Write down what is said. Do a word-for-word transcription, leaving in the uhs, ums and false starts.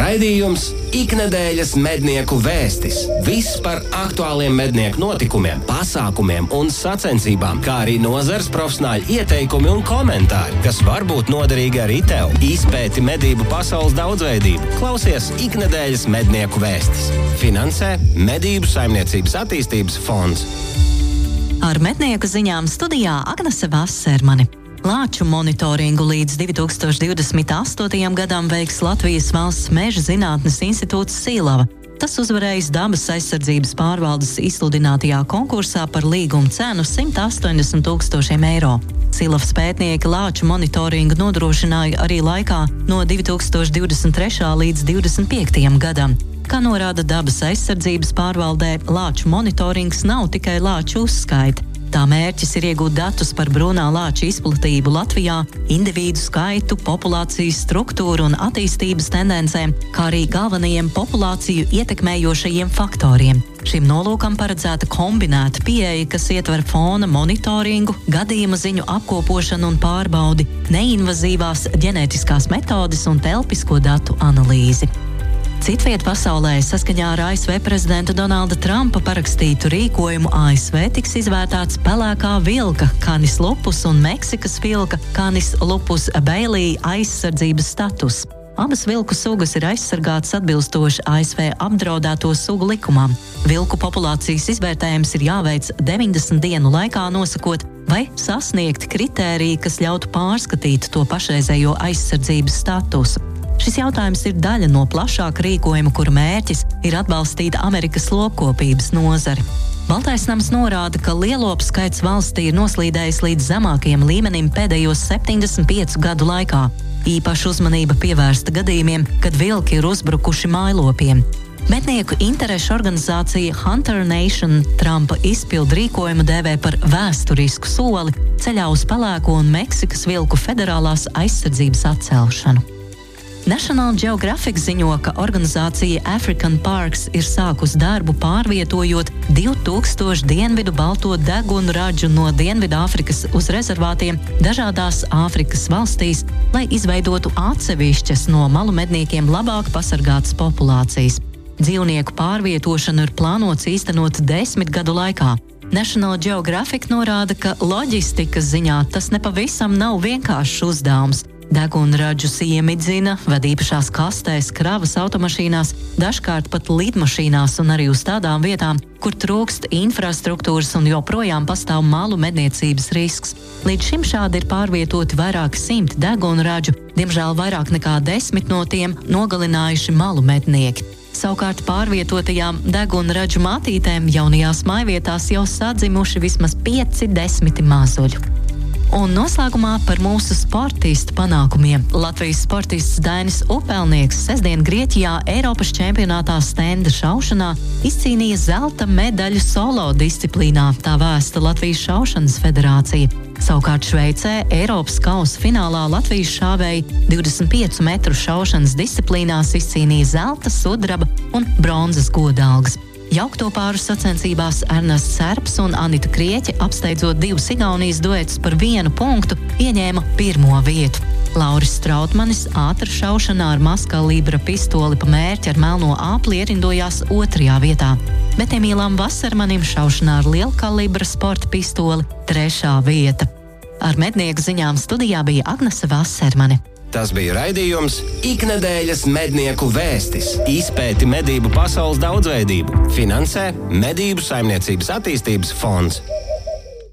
Raidījums Iknedēļas mednieku vēstis. Viss par aktuāliem mednieku notikumiem, pasākumiem un sacensībām, kā arī nozares profesionāļu ieteikumi un komentāri, kas var būt noderīgi arī tev. Izpēti medību pasaules daudzveidību. Klausies Iknedēļas mednieku vēstis. Finansē Medību saimniecības attīstības fonds. Ar mednieku ziņām studijā Agnese Vassermane. Lāču monitoringu līdz divi tūkstoši divdesmit astotajam gadam veiks Latvijas Valsts meža zinātnes institūts Sīlava. Tas uzvarējis dabas aizsardzības pārvaldes izsludinātajā konkursā par līguma cenu simt astoņdesmit tūkstošiem eiro. Sīlavas pētnieki lāču monitoringu nodrošināja arī laikā no divi tūkstoši divdesmit trešā līdz divdesmit piektajam gadam. Kā norāda dabas aizsardzības pārvaldē, lāču monitorings nav tikai lāču uzskaite. Tā mērķis ir iegūt datus par brūnā lāča izplatību Latvijā, individu skaitu, populācijas struktūru un attīstības tendencēm, kā arī galvenajiem populāciju ietekmējošajiem faktoriem. Šim nolūkam paredzēta kombinēta pieeja, kas ietver fona monitoringu, gadījuma ziņu apkopošanu un pārbaudi, neinvazīvās ģenētiskās metodes un telpisko datu analīzi. Citviet pasaulē saskaņā ar A S V prezidenta Donalda Trumpa parakstītu rīkojumu A S V tiks izvērtāts pelēkā vilka Canis lupus un Meksikas vilka Canis lupus bailey aizsardzības status. Abas vilku sugas ir aizsargātas atbilstoši A S V apdraudēto sugu likumam. Vilku populācijas izvērtējums ir jāveic deviņdesmit dienu laikā, nosakot, vai sasniegt kritēriju, kas ļautu pārskatīt to pašreizējo aizsardzības statusu. Šis jautājums ir daļa no plašāka rīkojuma, kura mērķis ir atbalstīt Amerikas lopkopības nozari. Baltais nams norāda, ka lielopu skaits valstī ir noslīdējis līdz zemākajam līmenim pēdējos septiņdesmit piecu gadu laikā. Īpaša uzmanība pievērsta gadījumiem, kad vilki ir uzbrukuši mājlopiem. Mednieku interešu organizācija Hunter Nation Trumpa izpildu rīkojumu dēvē par vēsturisku soli ceļā uz pelēko un Meksikas vilku federālās aizsardzības atcelšanu. National Geographic ziņo, ka organizācija African Parks ir sākus darbu pārvietojot divu tūkstošu dienvidu balto degunu raģu no Dienvidāfrikas uz rezervātiem dažādās Āfrikas valstīs, lai izveidotu atsevišķas no malu medniekiem labāk pasargātas populācijas. Dzīvnieku pārvietošanu ir plānots īstenot desmit gadu laikā. National Geographic norāda, ka loģistikas ziņā tas nepavisam nav vienkāršs uzdevums. Degunraģus iemidzina, ved īpašās kastēs, kravas automašīnās, dažkārt pat lidmašīnās un arī uz tādām vietām, kur trūkst infrastruktūras un joprojām pastāv malu medniecības risks. Līdz šim šādi ir pārvietoti vairāki simti degunraģu, diemžēl vairāk nekā desmit no tiem nogalinājuši malu mednieki. Savukārt pārvietotajām degunraģu matītēm jaunajās mājvietās jau sadzimuši vismaz pieci desmiti mazuļu. Un noslēgumā par mūsu sportistu panākumiem. Latvijas sportists Dainis Upelnieks sestdien Grieķijā Eiropas čempionātā stenda šaušanā izcīnīja zelta medaļu solo disciplīnā, tā vēsta Latvijas šaušanas federācija. Savukārt Šveicē Eiropas kausa finālā Latvijas šāvēji divdesmit piecu metru šaušanas disciplīnās izcīnīja zelta, sudraba un bronzas godalgas. Jaukto pāru sacensībās Ernests Serps un Anita Krieķe, apsteidzot divus Igaunijas duetus par vienu punktu, ieņēma pirmo vietu. Lauris Strautmanis ātra šaušanā ar mazkalibra pistoli pa mērķi ar melno āpli ierindojās otrajā vietā, bet Emīlam Vassermanim šaušanā ar lielkalibra sporta pistoli trešā vieta. Ar mednieku ziņām studijā bija Agnese Vassermane. Tas bija raidījums Iknedēļas mednieku vēstis. Izpēti medību pasaules daudzveidību. Finansē Medību saimniecības attīstības fonds.